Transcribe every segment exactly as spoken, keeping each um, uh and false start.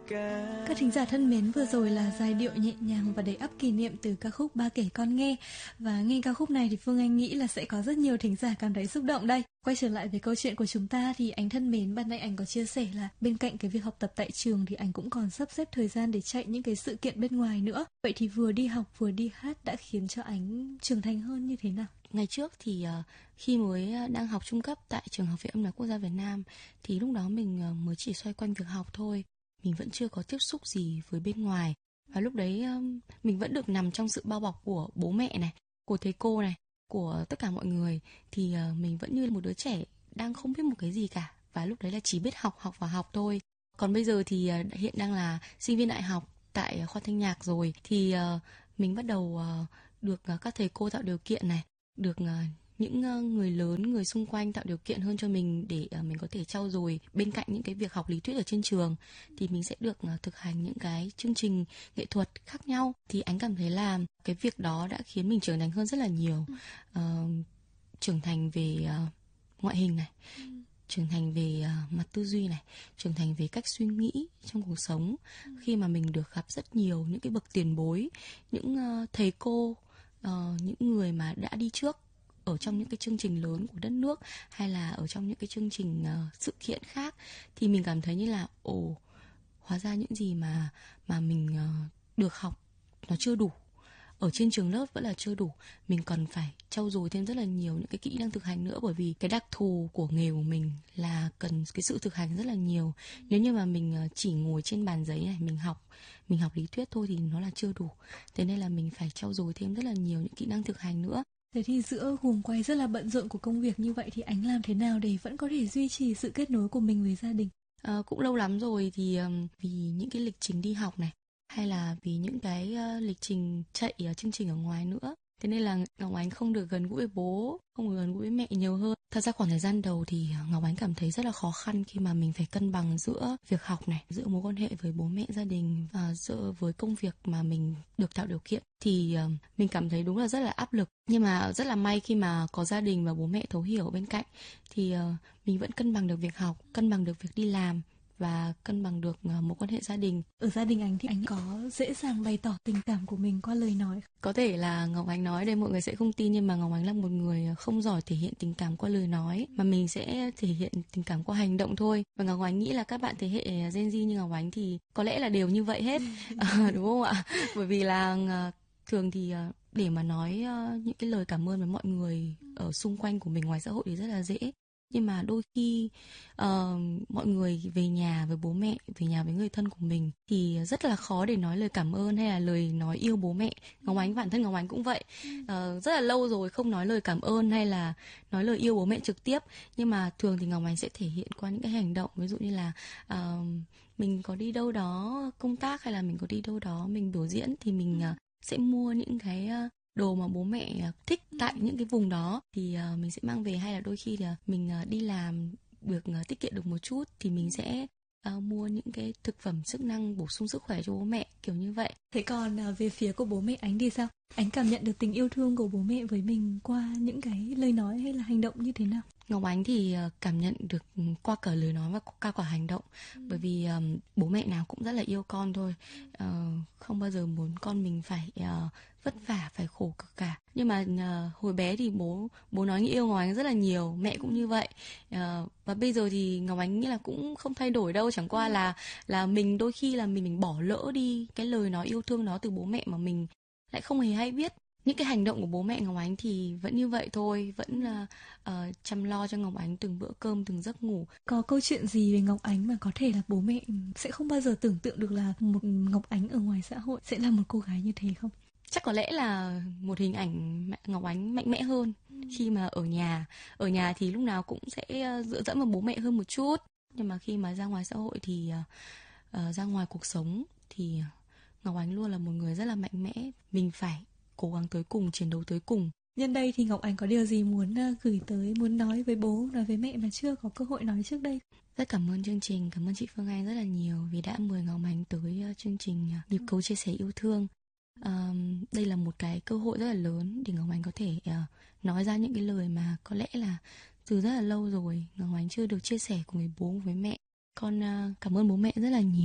Các thính giả thân mến, vừa rồi là giai điệu nhẹ nhàng và đầy ắp kỷ niệm từ ca khúc Ba Kể Con Nghe. Và nghe ca khúc này thì Phương Anh nghĩ là sẽ có rất nhiều thính giả cảm thấy xúc động đây. Quay trở lại với câu chuyện của chúng ta thì anh thân mến, ban nãy anh có chia sẻ là bên cạnh cái việc học tập tại trường thì anh cũng còn sắp xếp thời gian để chạy những cái sự kiện bên ngoài nữa. Vậy thì vừa đi học vừa đi hát đã khiến cho anh trưởng thành hơn như thế nào? Ngày trước thì uh, khi mới đang học trung cấp tại trường Học viện Âm nhạc Quốc gia Việt Nam thì lúc đó mình uh, mới chỉ xoay quanh việc học thôi. Mình vẫn chưa có tiếp xúc gì với bên ngoài. Và lúc đấy um, mình vẫn được nằm trong sự bao bọc của bố mẹ này, của thầy cô này, của tất cả mọi người. Thì uh, mình vẫn như một đứa trẻ đang không biết một cái gì cả. Và lúc đấy là chỉ biết học, học và học thôi. Còn bây giờ thì uh, hiện đang là sinh viên đại học tại uh, khoa thanh nhạc rồi. Thì uh, mình bắt đầu uh, được uh, các thầy cô tạo điều kiện này, được uh, những uh, người lớn, người xung quanh tạo điều kiện hơn cho mình để uh, mình có thể trau dồi bên cạnh những cái việc học lý thuyết ở trên trường thì mình sẽ được uh, thực hành những cái chương trình nghệ thuật khác nhau. Thì anh cảm thấy là cái việc đó đã khiến mình trưởng thành hơn rất là nhiều. Uh, trưởng thành về uh, ngoại hình này, trưởng thành về uh, mặt tư duy này, trưởng thành về cách suy nghĩ trong cuộc sống. Khi mà mình được gặp rất nhiều những cái bậc tiền bối, những uh, thầy cô, uh, những người mà đã đi trước ở trong những cái chương trình lớn của đất nước hay là ở trong những cái chương trình uh, sự kiện khác, thì mình cảm thấy như là ồ, hóa ra những gì mà mà mình uh, được học nó chưa đủ. Ở trên trường lớp vẫn là chưa đủ. Mình cần phải trau dồi thêm rất là nhiều những cái kỹ năng thực hành nữa, bởi vì cái đặc thù của nghề của mình là cần cái sự thực hành rất là nhiều. Nếu như mà mình chỉ ngồi trên bàn giấy này, mình học mình học lý thuyết thôi thì nó là chưa đủ. Thế nên là mình phải trau dồi thêm rất là nhiều những kỹ năng thực hành nữa. Thế thì giữa guồng quay rất là bận rộn của công việc như vậy thì anh làm thế nào để vẫn có thể duy trì sự kết nối của mình với gia đình? À, cũng lâu lắm rồi thì um, vì những cái lịch trình đi học này, hay là vì những cái uh, lịch trình chạy uh, chương trình ở ngoài nữa. Thế nên là Ngọc Ánh không được gần gũi với bố, không được gần gũi với mẹ nhiều hơn. Thật ra khoảng thời gian đầu thì Ngọc Ánh cảm thấy rất là khó khăn khi mà mình phải cân bằng giữa việc học này, giữa mối quan hệ với bố mẹ, gia đình và giữa với công việc mà mình được tạo điều kiện. Thì uh, mình cảm thấy đúng là rất là áp lực. Nhưng mà rất là may khi mà có gia đình và bố mẹ thấu hiểu bên cạnh thì uh, mình vẫn cân bằng được việc học, cân bằng được việc đi làm và cân bằng được mối quan hệ gia đình. Ở gia đình anh thì anh có dễ dàng bày tỏ tình cảm của mình qua lời nói? Có thể là Ngọc Ánh nói đây mọi người sẽ không tin, nhưng mà Ngọc Ánh là một người không giỏi thể hiện tình cảm qua lời nói, mà mình sẽ thể hiện tình cảm qua hành động thôi. Và Ngọc Ánh nghĩ là các bạn thế hệ Gen Z như Ngọc Ánh thì có lẽ là đều như vậy hết. À, đúng không ạ? Bởi vì là thường thì để mà nói những cái lời cảm ơn với mọi người ở xung quanh của mình ngoài xã hội thì rất là dễ. Nhưng mà đôi khi uh, mọi người về nhà với bố mẹ, về nhà với người thân của mình thì rất là khó để nói lời cảm ơn hay là lời nói yêu bố mẹ. Ngọc Ánh, bản thân Ngọc Ánh cũng vậy. Uh, rất là lâu rồi không nói lời cảm ơn hay là nói lời yêu bố mẹ trực tiếp. Nhưng mà thường thì Ngọc Ánh sẽ thể hiện qua những cái hành động. Ví dụ như là uh, mình có đi đâu đó công tác hay là mình có đi đâu đó mình biểu diễn thì mình uh, sẽ mua những cái... Uh, đồ mà bố mẹ thích tại những cái vùng đó thì uh, mình sẽ mang về, hay là đôi khi là mình uh, đi làm được uh, tiết kiệm được một chút thì mình sẽ uh, mua những cái thực phẩm chức năng bổ sung sức khỏe cho bố mẹ, kiểu như vậy. Thế còn uh, về phía của bố mẹ anh thì sao? Anh cảm nhận được tình yêu thương của bố mẹ với mình qua những cái lời nói hay là hành động như thế nào? Ngọc Ánh thì cảm nhận được qua cả lời nói và qua cả hành động. ừ. Bởi vì um, bố mẹ nào cũng rất là yêu con thôi, uh, không bao giờ muốn con mình phải uh, vất vả, phải khổ cực cả. Nhưng mà uh, hồi bé thì bố bố nói yêu Ngọc Ánh rất là nhiều, mẹ cũng như vậy. Uh, và bây giờ thì Ngọc Ánh nghĩ là cũng không thay đổi đâu, chẳng qua là là mình đôi khi là mình, mình bỏ lỡ đi cái lời nói yêu thương đó từ bố mẹ mà mình lại không hề hay biết. Những cái hành động của bố mẹ Ngọc Ánh thì vẫn như vậy thôi, vẫn là uh, chăm lo cho Ngọc Ánh từng bữa cơm, từng giấc ngủ. Có câu chuyện gì về Ngọc Ánh mà có thể là bố mẹ sẽ không bao giờ tưởng tượng được là một Ngọc Ánh ở ngoài xã hội sẽ là một cô gái như thế không? Chắc có lẽ là một hình ảnh Ngọc Ánh mạnh mẽ hơn ừ. khi mà ở nhà. Ở nhà thì lúc nào cũng sẽ dựa dẫm vào bố mẹ hơn một chút. Nhưng mà khi mà ra ngoài xã hội thì uh, ra ngoài cuộc sống thì Ngọc Ánh luôn là một người rất là mạnh mẽ. Mình phải cố gắng tới cùng, chiến đấu tới cùng. Nhân đây thì Ngọc Ánh có điều gì muốn gửi tới, muốn nói với bố, nói với mẹ mà chưa có cơ hội nói trước đây? Rất cảm ơn chương trình, cảm ơn chị Phương Anh rất là nhiều vì đã mời Ngọc Ánh tới chương trình Nhịp Cầu Chia Sẻ Yêu Thương. Uh, đây là một cái cơ hội rất là lớn để Ngọc Ánh có thể uh, nói ra những cái lời mà có lẽ là từ rất là lâu rồi Ngọc Ánh chưa được chia sẻ cùng với bố, với mẹ. Con uh, cảm ơn bố mẹ rất là nhiều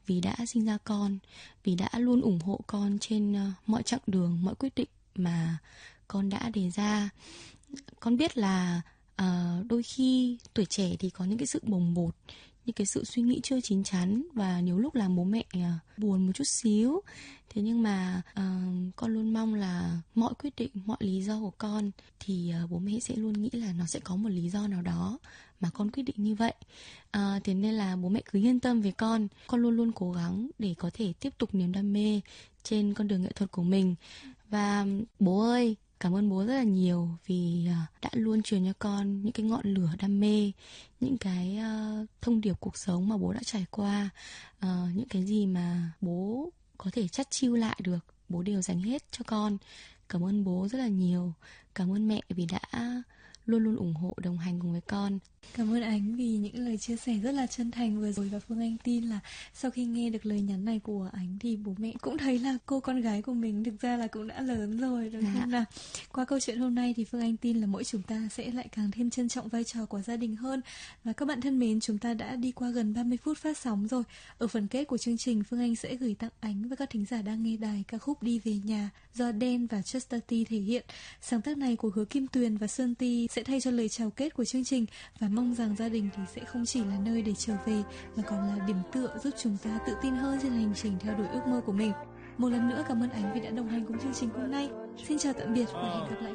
vì đã sinh ra con, vì đã luôn ủng hộ con trên uh, mọi chặng đường, mọi quyết định mà con đã đề ra. Con biết là uh, đôi khi tuổi trẻ thì có những cái sự bồng bột, những cái sự suy nghĩ chưa chín chắn, và nhiều lúc làm bố mẹ uh, buồn một chút xíu. Thế nhưng mà uh, con luôn mong là mọi quyết định, mọi lý do của con thì uh, bố mẹ sẽ luôn nghĩ là nó sẽ có một lý do nào đó mà con quyết định như vậy. uh, Thế nên là bố mẹ cứ yên tâm về con. Con luôn luôn cố gắng để có thể tiếp tục niềm đam mê trên con đường nghệ thuật của mình. Và bố ơi, cảm ơn bố rất là nhiều vì đã luôn truyền cho con những cái ngọn lửa đam mê, những cái uh, thông điệp cuộc sống mà bố đã trải qua, uh, những cái gì mà bố có thể chắt chiu lại được, bố đều dành hết cho con. Cảm ơn bố rất là nhiều. Cảm ơn mẹ vì đã luôn luôn ủng hộ, đồng hành cùng với con. Cảm ơn Ánh vì những lời chia sẻ rất là chân thành vừa rồi. Và Phương Anh tin là sau khi nghe được lời nhắn này của Ánh thì bố mẹ cũng thấy là cô con gái của mình thực ra là cũng đã lớn rồi, đúng không nào? Qua câu chuyện hôm nay thì Phương Anh tin là mỗi chúng ta sẽ lại càng thêm trân trọng vai trò của gia đình hơn. Và các bạn thân mến, chúng ta đã đi qua gần ba mươi phút phát sóng rồi. Ở phần kết của chương trình, Phương Anh sẽ gửi tặng Ánh và các thính giả đang nghe đài ca khúc Đi Về Nhà do Đen và Chester T thể hiện. Sáng tác này của Hứa Kim Tuyền và Sơn Ti sẽ thay cho lời chào kết của chương trình, và mong rằng gia đình thì sẽ không chỉ là nơi để trở về mà còn là điểm tựa giúp chúng ta tự tin hơn trên hành trình theo đuổi ước mơ của mình. Một lần nữa cảm ơn Ánh vì đã đồng hành cùng chương trình hôm nay. Xin chào tạm biệt và hẹn gặp lại